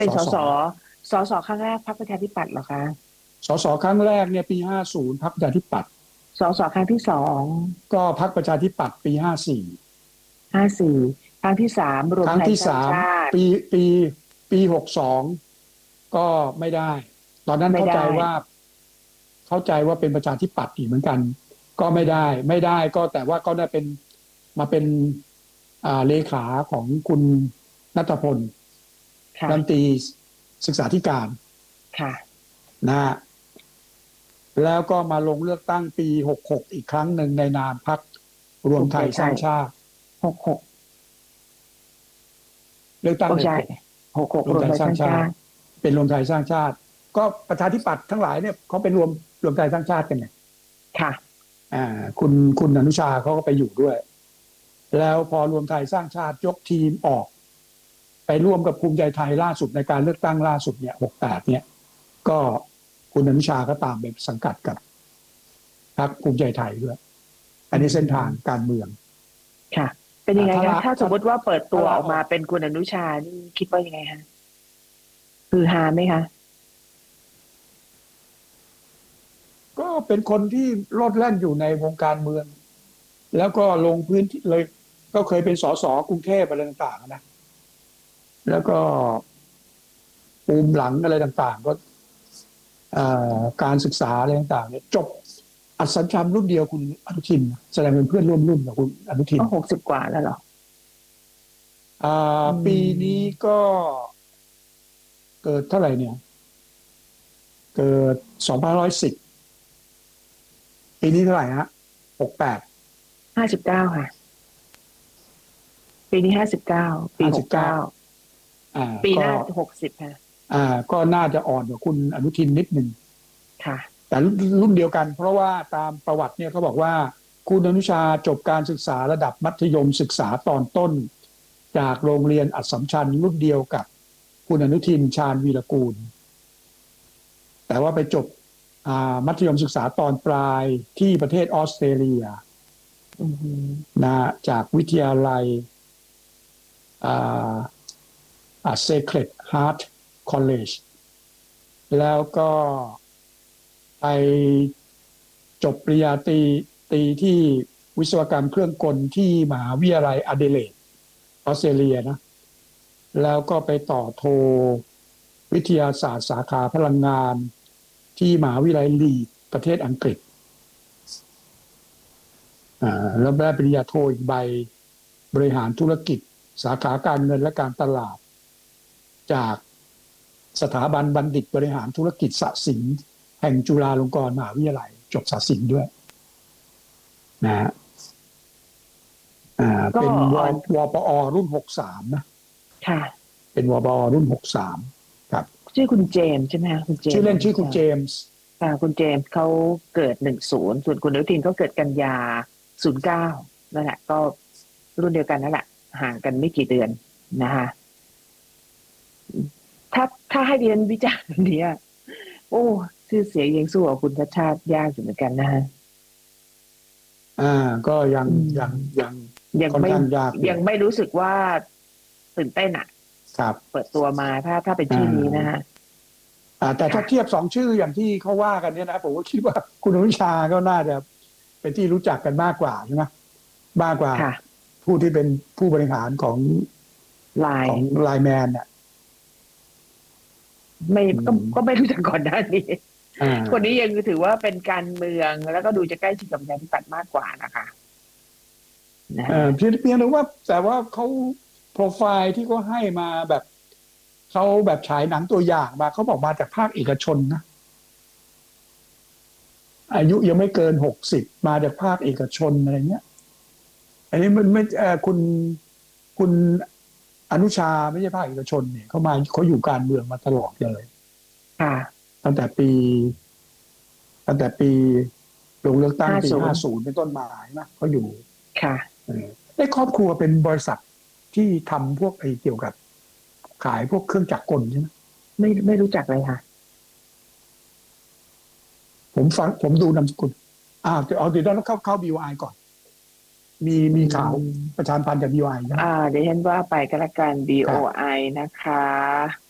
เป็นสสสสสครั้งแรกพรรคประชาธิปัตย์เหรอคะสครั้งแรกเนี่ยปี50พรรคประชาธิปัตย์ครั้งที่สองก็พรรคประชาธิปัตย์ปี54 54ครั้งที่สามรวครั้งมไทยสร้างที่3 ชาติปีปีปี62ก็ไม่ได้ตอนนั้นไม่ได้เข้าใจว่าเป็นประชาธิปัตย์อีกเหมือนกันก็ไม่ได้ก็แต่ว่าก็ได้เป็นมาเป็นเลขาของคุณณัฐพลรัฐมนตค่ะรีศึกษาธิการค่ะนะฮะแล้วก็มาลงเลือกตั้งปี66อีกครั้งหนึ่งในนามพรรครวมไทยภูมิใจไทยสร้างชาติ 66 เลือกตั้งโอ้ใช่ 66 66รวมรวมไทยไทยสร้างชาสร้างชาติติเป็นรวมไทยสร้างชาติก็ประชาธิปัตย์ทั้งหลายเนี่ยเขาเป็นรวมไทยสร้างชาติกันไงค่ะคุณอนุชาเขาก็ไปอยู่ด้วยแล้วพอรวมไทยสร้างชาติยกทีมออกไปร่วมกับภูมิใจไทยล่าสุดในการเลือกตั้งล่าสุดเนี่ย68เนี่ยก็คุณอนุชาก็ตามไปสังกัดกับพรรคภูมิใจไทยด้วยอันนี้เส้นทางการเมืองค่ะเป็นยังไงถ้าคะถ้าสมมติว่าเปิดตัวออกมาถ้าลาออกเป็นคุณอนุชานี่คิดว่ายังไงคะคือฮาไหมคะก็เป็นคนที่โลดแล่นอยู่ในวงการเมืองแล้วก็ลงพื้นที่เลยก็เคยเป็นสสกรุงเทพอะไรต่างๆนะแล้วก็ปูมหลังอะไรต่างๆก็การศึกษาอะไรต่างๆเนี่ยจบอัสสัมชัญรุ่นเดียวคุณอนุทินแสดงเป็นเพื่อนร่วมรุ่นกับคุณอนุทินก็60กว่าแล้วเหรออืปีมนี้ก็เกิดเท่าไหร่เนี่ยเกิด2510ปีนี้เท่าไหร่ฮะ68 59ค่ะปีนี้59ปี69 59 ปีหก็น้า60ค่ะก็น่าจะอ่อนกว่าคุณอนุทินนิดหนึ่งค่ะแต่รุ่นเดียวกันเพราะว่าตามประวัติเนี่ยเขาบอกว่าคุณอนุชาจบการศึกษาระดับมัธยมศึกษาตอนต้นจากโรงเรียนอัสสัมชัญรุ่นเดียวกับคุณอนุทินชาญวีรกูลแต่ว่าไปจบมัธยมศึกษาตอนปลายที่ประเทศออสเตรเลียอืมนะจากวิทยาลัยอ่าSacred Heart College แล้วก็ไปจบปริญญาตรีที่วิศวกรรมเครื่องกลที่มหาวิทยาลัยอเดเลดออสเตรเลียนะแล้วก็ไปต่อโทวิทยาศาสตร์สาขาพลังงานที่มหาวิทยาลัยลีดประเทศอังกฤษแล้วได้ปริญญาโทอีกใบบริหารธุรกิจสาขาการเงินและการตลาดจากสถาบันบัณฑิตบริหารธุรกิจศศิลป์แห่งจุฬาลงกรณ์มหาวิทยาลัยจบศศิลป์ด้วยนะฮะก็เป็นอ่อนวปอรุ่น63นะค่ะเป็นวปอรุ่น63ครับชื่อคุณเจมส์ใช่ไหมคะคุณเจชื่อมส์เล่นชื่อคุณเจมส์คุณเจมส์เขาเกิด10ส่วนคุณอนุทินเขาเกิดกันยา09นั่นแหละก็รุ่นเดียวกันนั่นแหละห่างกันไม่กี่เดือนนะคะถ้าให้ดิฉันวิจารณ์อันเนี้ยโอ้ชื่อเสียงยังสู้กับคุณชัดชาติยากอยู่เหมือนกันนะฮะก็ยังอืยังมยังค่อนยังไม่ข้างยากอยู่ยังไม่รู้สึกว่าตื่นเต้นอ่ะครับเปิดตัวมาถ้าเป็นอ่ชื่อนี้นะาฮะแต่ถ้าค่ะเทียบสองชื่ออย่างที่เขาว่ากันเนี่ยนะผมก็คิดว่าคุณอนุชาก็น่าจะเป็นที่รู้จักกันมากกว่าใช่ไหมมากกว่าค่ะผู้ที่เป็นผู้บริหารของลายของไลน์แมนเนี่ยไม่อืก็มไม่รู้จักก่อนหน้านี้อ่คนนี้ายังถือว่าเป็นการเมืองแล้วก็ดูจะใกล้ชิดกับประชาธิปัตย์มากกว่านะคะนะฮะเพียงแต่ว่าแต่ว่าเขาโปรไฟล์ที่เขาให้มาแบบเขาแบบฉายหนังตัวอย่างมาเขาบอกมาจากภาคเอกชนนะอายุยังไม่เกิน60มาจากภาคเอกชนอะไรเงี้ยอันนี้มันไม่คุณอนุชาไม่ใช่ภาคเอกชนเนี่ยเขาอยู่การเมืองมาตลอดเลยค่ะตั้งแต่ปีตั้งแต่ปีลงเลือกตั้งปี 50 50เป็นต้นมานะเขาอยู่ค่ะได้ครอบครัวเป็นบริษัทที่ทำพวกไอ้เกี่ยวกับขายพวกเครื่องจักรกลใช่ไหมไม่รู้จักเลยค่ะผมดูนามสกุลเดี๋ยวต้องเข้า BOI ก่อนอืมีข่าวมประชาสัมพันธ์จาก BOI ใช่ไหมเดี๋ยวฉันว่าไปก็แล้วกันครับ BOI นะคะ